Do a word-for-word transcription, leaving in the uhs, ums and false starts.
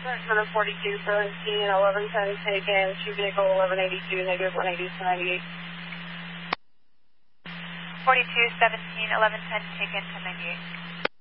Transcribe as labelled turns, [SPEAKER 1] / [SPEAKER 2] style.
[SPEAKER 1] for the forty-two seventeen, eleven ten taken, two vehicle eleven eighty-two, negative one eighty to ninety-eight.
[SPEAKER 2] forty-two seventeen, eleven ten taken, ten ninety-eight.